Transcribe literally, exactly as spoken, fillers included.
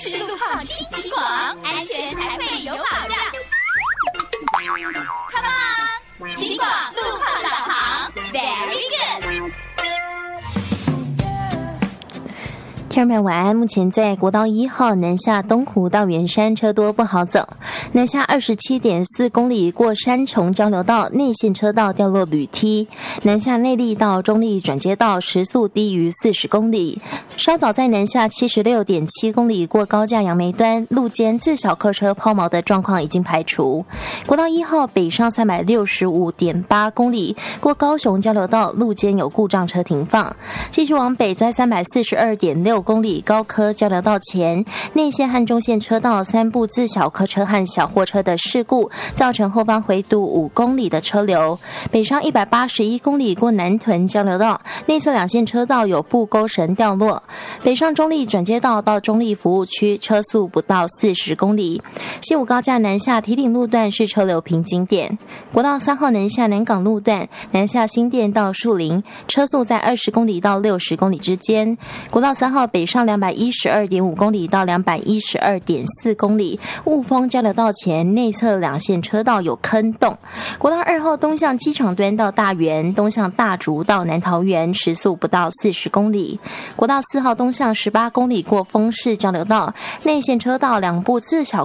是路况听警广，安全才会有保障。Come on， 警广路况导航 ，Very good。 听众朋友晚安，目前在国道一号南下东湖到圆山车多不好走，南下 二十七点四公里过三重交流道内线车道掉落铝梯，南下内坜到中坜转接道时速低于四十公里。稍早在南下 七十六点七公里过高架杨梅端路肩自小客车抛锚的状况已经排除。国道一号北上 三百六十五点八公里过高雄交流道路肩有故障车停放，继续往北在 三百四十二点六公里高科交流道前内线和中线车道三部自小客车和小货车的事故，造成后方回堵五公里的车流。北上一百八十一公里过南屯交流道内侧两线车道有布钩绳掉落，北上中坜转接道到中坜服务区车速不到四十公里。西武高架南下堤顶路段是车流瓶颈点，国道三号南下南港路段南下新店到树林车速在二十公里到六十公里之间。国道三号北上 两百一十二点五公里到 两百一十二点四公里，雾峰交流道前内侧两线车道有坑洞。国道二号东向机场端到大园，东向大竹到南桃园时速不到四十公里。国道四号东向十八公里过丰市交流道内线车道两部自小